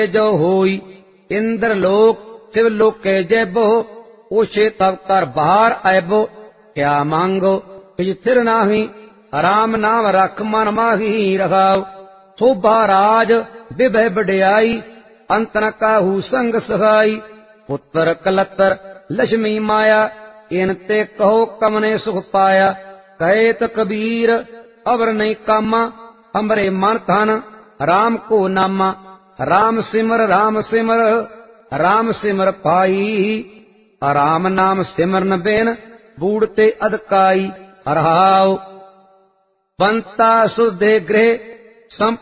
ਜੋ ਹੋਈ ਇੰਦਰ ਲੋਕ ਸਿਵ ਲੋਕੇ ਜੈਬੋ ਓਛੇ ਤਬ ਕਰ ਬਾਹਰ ਆਇਬੋ ਕਿਆ ਮੰਗੋ ਕਿਛ ਥਿਰ ਨਾਹੀ ਰਾਮ ਨਾਮ ਰਖ ਮਨ ਮਾਹੀ ਰਹਾਉ ਸੋਭਾ ਰਾਜ ਵਿਭੈ ਵਡਿਆਈ ਅੰਤ ਨ ਕਾਹੂ ਸੰਗ ਸਹਾਈ ਪੁੱਤਰ ਕਲਤਰ ਲక్ష్ਮੀ ਮਾਇਆ ਇਨ ਤੇ ਕਹੋ ਕਮਨੇ ਸੁਖ ਪਾਇਆ ਕਹਿਤ ਕਬੀਰ ਅਵਰ ਨਹੀਂ ਕਾਮਾ ਹਮਰੇ ਮਨ ਧਨ ਰਾਮ ਕੋ ਨਾਮਾ ਰਾਮ ਸਿਮਰ ਰਾਮ ਸਿਮਰ ਪਾਈ ਰਾਮ ਨਾਮ ਸਿਮਰਨ ਬਿਨ ਬੂੜ ਤੇ ਅਦਕਾਈ ਰਹਾਉ ਬੰਤਾ ਸੁਦੇ ਗ੍ਰਹਿ